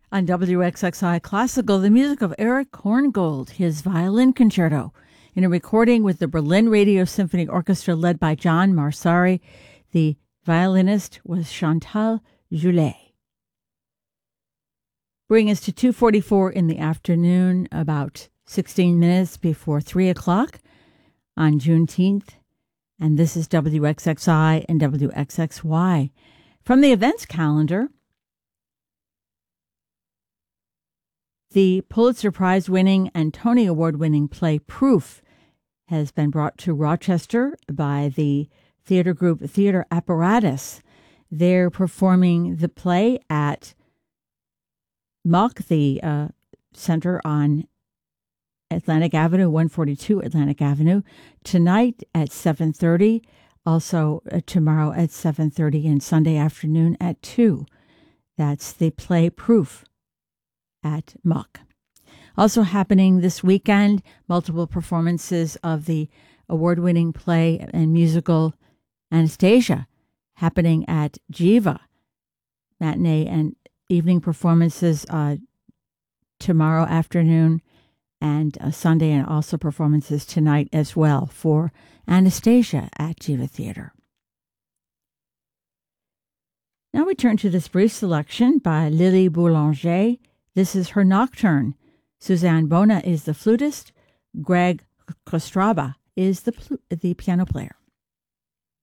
On WXXI Classical, the music of Erich Korngold, his violin concerto, in a recording with the Berlin Radio Symphony Orchestra led by John Marsari. The violinist was Chantal Joulet. Bring us to 2:44 in the afternoon, about 16 minutes before 3 o'clock on Juneteenth. And this is WXXI and WXXY. From the events calendar, the Pulitzer Prize-winning and Tony Award-winning play Proof has been brought to Rochester by the theater group Theater Apparatus. They're performing the play at MOC, the center on Atlantic Avenue, 142 Atlantic Avenue, tonight at 7:30, also tomorrow at 7:30, and Sunday afternoon at 2. That's the play Proof at MOC. Also happening this weekend, multiple performances of the award-winning play and musical Anastasia happening at Jiva. Matinee and evening performances tomorrow afternoon and Sunday, and also performances tonight as well for Anastasia at Jiva Theater. Now we turn to this brief selection by Lily Boulanger. This is her nocturne. Suzanne Bona is the flutist. Greg Kostraba is the piano player.